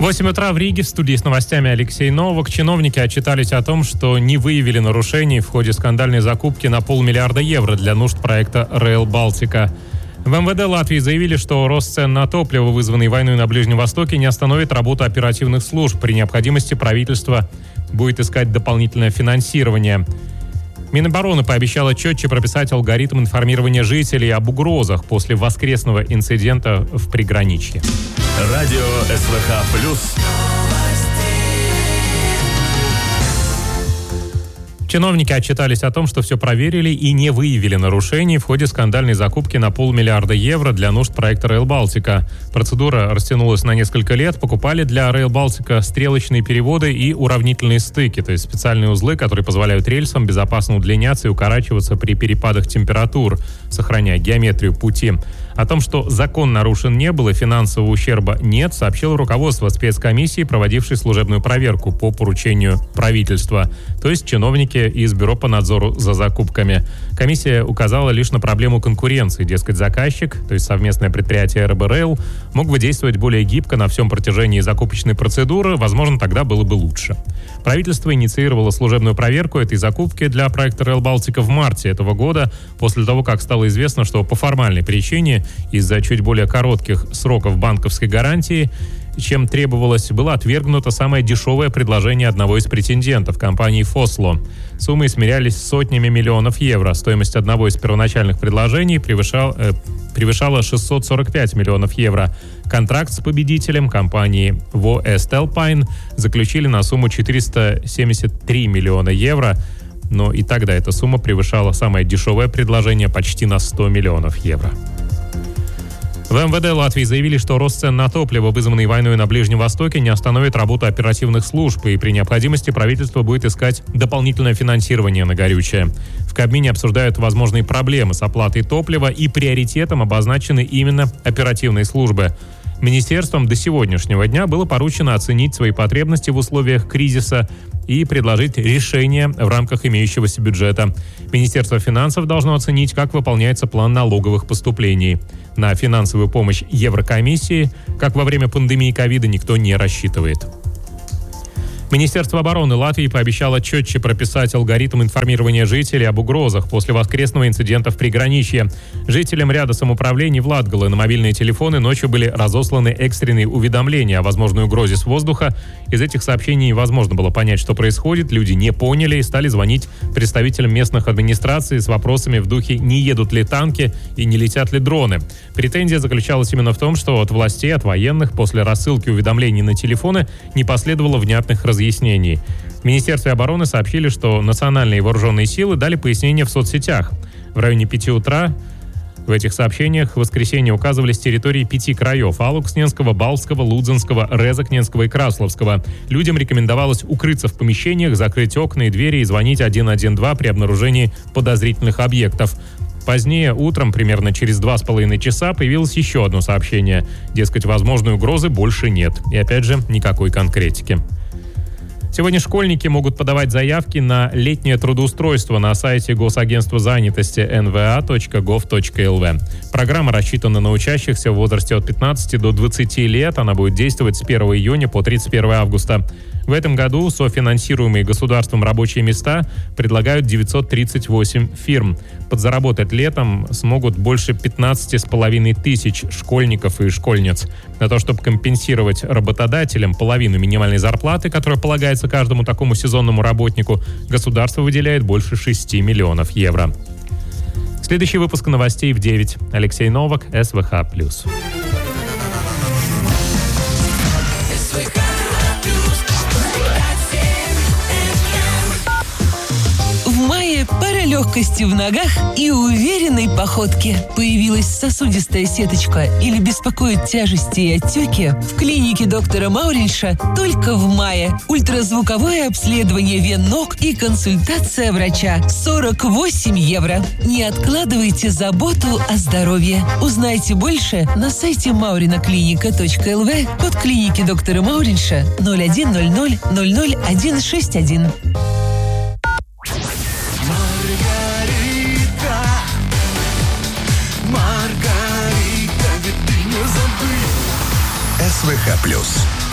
8 утра в Риге. В студии с новостями Алексей Новак. Чиновники отчитались о том, что не выявили нарушений в ходе скандальной закупки на 500 миллиарда евро для нужд проекта Rail Baltica. В МВД Латвии заявили, что рост цен на топливо, вызванный войной на Ближнем Востоке, не остановит работу оперативных служб. При необходимости правительство будет искать дополнительное финансирование. Минобороны пообещала четче прописать алгоритм информирования жителей об угрозах после воскресного инцидента в приграничье. Радио СВХ+. Чиновники отчитались о том, что все проверили и не выявили нарушений в ходе скандальной закупки на 500 миллиарда евро для нужд проекта Rail Baltica. Процедура растянулась на несколько лет. Покупали для Rail Baltica стрелочные переводы и уравнительные стыки, то есть специальные узлы, которые позволяют рельсам безопасно удлиняться и укорачиваться при перепадах температур, сохраняя геометрию пути. О том, что закон нарушен не был и финансового ущерба нет, сообщило руководство спецкомиссии, проводившей служебную проверку по поручению правительства, то есть чиновники из Бюро по надзору за закупками. Комиссия указала лишь на проблему конкуренции. Дескать, заказчик, то есть совместное предприятие РБ Rail, мог бы действовать более гибко на всем протяжении закупочной процедуры, возможно, тогда было бы лучше. Правительство инициировало служебную проверку этой закупки для проекта Rail Baltica в марте этого года, после того, как стало известно, что по формальной причине из-за чуть более коротких сроков банковской гарантии, чем требовалось, было отвергнуто самое дешевое предложение одного из претендентов – компании «Фосло». Суммы измерялись сотнями миллионов евро. Стоимость одного из первоначальных предложений превышала 645 миллионов евро. Контракт с победителем компании Voestalpine заключили на сумму 473 миллиона евро, но и тогда эта сумма превышала самое дешевое предложение почти на 100 миллионов евро. В МВД Латвии заявили, что рост цен на топливо, вызванный войной на Ближнем Востоке, не остановит работу оперативных служб, и при необходимости правительство будет искать дополнительное финансирование на горючее. В Кабмине обсуждают возможные проблемы с оплатой топлива, и приоритетом обозначены именно оперативные службы. Министерством до сегодняшнего дня было поручено оценить свои потребности в условиях кризиса и предложить решение в рамках имеющегося бюджета. Министерство финансов должно оценить, как выполняется план налоговых поступлений. На финансовую помощь Еврокомиссии, как во время пандемии ковида, никто не рассчитывает. Министерство обороны Латвии пообещало четче прописать алгоритм информирования жителей об угрозах после воскресного инцидента в приграничье. Жителям ряда самоуправлений в Латгале на мобильные телефоны ночью были разосланы экстренные уведомления о возможной угрозе с воздуха. Из этих сообщений невозможно было понять, что происходит. Люди не поняли и стали звонить представителям местных администраций с вопросами в духе «не едут ли танки и не летят ли дроны?». Претензия заключалась именно в том, что от властей, от военных после рассылки уведомлений на телефоны не последовало внятных разъяснений. В Министерстве обороны сообщили, что национальные вооруженные силы дали пояснения в соцсетях. В районе 5 утра в этих сообщениях в воскресенье указывались территории 5 краев – Алуксненского, Балского, Лудзенского, Резакненского и Красловского. Людям рекомендовалось укрыться в помещениях, закрыть окна и двери и звонить 112 при обнаружении подозрительных объектов. Позднее утром, примерно через 2,5 часа, появилось еще одно сообщение. Дескать, возможной угрозы больше нет. И опять же, никакой конкретики. Сегодня школьники могут подавать заявки на летнее трудоустройство на сайте Госагентства занятости nva.gov.lv. Программа рассчитана на учащихся в возрасте от 15 до 20 лет. Она будет действовать с 1 июня по 31 августа. В этом году софинансируемые государством рабочие места предлагают 938 фирм. Подзаработать летом смогут больше 15,5 тысяч школьников и школьниц. На то, чтобы компенсировать работодателям половину минимальной зарплаты, которая полагается каждому такому сезонному работнику, государство выделяет больше 6 миллионов евро. Следующий выпуск новостей в 9. Алексей Новак, СВХ+. Пара легкости в ногах и уверенной походке. Появилась сосудистая сеточка или беспокоит тяжести и отеки? В клинике доктора Мауринша только в мае. Ультразвуковое обследование вен ног и консультация врача. 48 евро. Не откладывайте заботу о здоровье. Узнайте больше на сайте maurinaклиника.lv, код клиники доктора Мауринша 0100 00161. СВХ+.